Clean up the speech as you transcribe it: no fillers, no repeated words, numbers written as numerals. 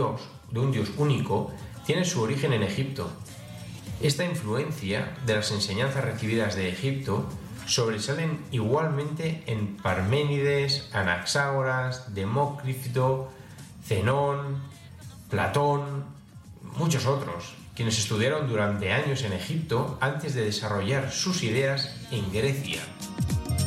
Dios único, tiene su origen en Egipto. Esta influencia de las enseñanzas recibidas de Egipto sobresalen igualmente en Parménides, Anaxágoras, Demócrito, Zenón, Platón, muchos otros, quienes estudiaron durante años en Egipto antes de desarrollar sus ideas en Grecia.